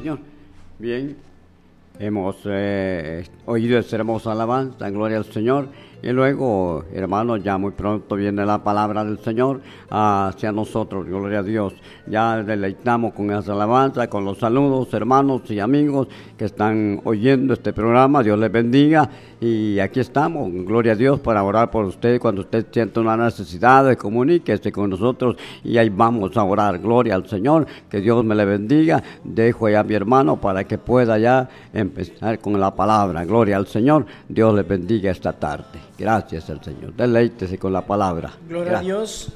Señor. Bien, hemos oído esta hermosa alabanza, gloria al Señor. Y luego, hermanos, ya muy pronto viene la palabra del Señor hacia nosotros, gloria a Dios. Ya deleitamos con esa alabanza, con los saludos, hermanos y amigos que están oyendo este programa. Dios les bendiga. Y aquí estamos, gloria a Dios, para orar por usted. Cuando usted sienta una necesidad, comuníquese con nosotros y ahí vamos a orar. Gloria al Señor, que Dios me le bendiga. Dejo ya a mi hermano para que pueda ya empezar con la palabra. Gloria al Señor, Dios le bendiga esta tarde. Gracias al Señor. Deleítese con la palabra. Gloria a Dios.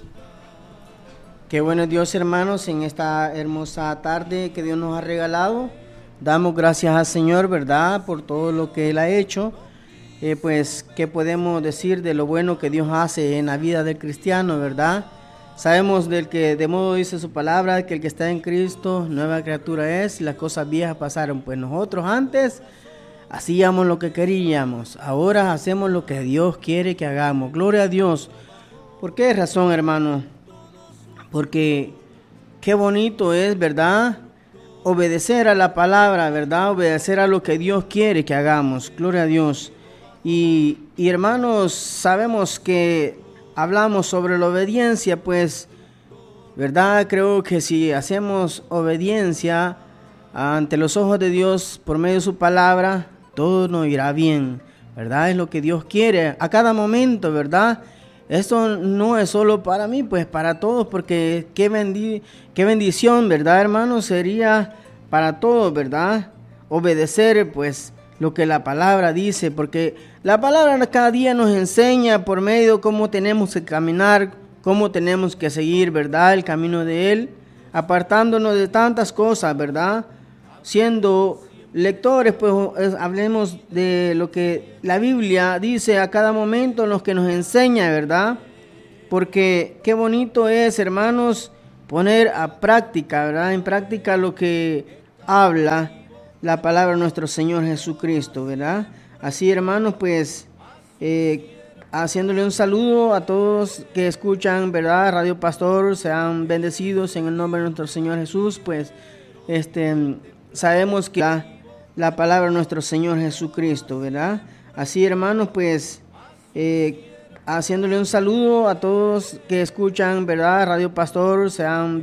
Qué bueno es Dios, hermanos, en esta hermosa tarde que Dios nos ha regalado. Damos gracias al Señor, ¿verdad?, por todo lo que Él ha hecho. Pues, ¿qué podemos decir de lo bueno que Dios hace en la vida del cristiano, verdad? Sabemos del que de modo dice su palabra, que el que está en Cristo, nueva criatura es, y las cosas viejas pasaron. Pues nosotros antes hacíamos lo que queríamos, ahora hacemos lo que Dios quiere que hagamos. Gloria a Dios. ¿Por qué razón, hermano? Porque qué bonito es, ¿verdad?, obedecer a la palabra, ¿verdad?, obedecer a lo que Dios quiere que hagamos. Gloria a Dios. Y hermanos, sabemos que hablamos sobre la obediencia, pues, ¿verdad? Creo que si hacemos obediencia ante los ojos de Dios por medio de su palabra, todo nos irá bien, ¿verdad? Es lo que Dios quiere a cada momento, ¿verdad? Esto no es solo para mí, pues para todos, porque qué bendición, ¿verdad, hermanos? Sería para todos, ¿verdad? Obedecer, pues, lo que la palabra dice, porque la palabra cada día nos enseña por medio de cómo tenemos que caminar, cómo tenemos que seguir, ¿verdad?, el camino de Él, apartándonos de tantas cosas, ¿verdad? Siendo lectores, pues hablemos de lo que la Biblia dice a cada momento, en los que nos enseña, ¿verdad? Porque qué bonito es, hermanos, poner a práctica, ¿verdad?, en práctica lo que habla la palabra de nuestro Señor Jesucristo, ¿verdad? Así, hermanos, pues, haciéndole un saludo a todos que escuchan, ¿verdad?, Radio Pastor, sean bendecidos en el nombre de nuestro Señor Jesús. Pues, sabemos que la palabra de nuestro Señor Jesucristo, ¿verdad? Así, hermanos, pues, haciéndole un saludo a todos que escuchan, ¿verdad?, Radio Pastor, sean